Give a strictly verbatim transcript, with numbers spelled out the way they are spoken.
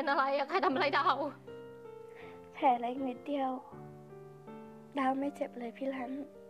เป็นอะไรอะใครทำอะไรดาวแผลเล็กนิดเดียวดาวไม่เจ็บเลยพี่รัน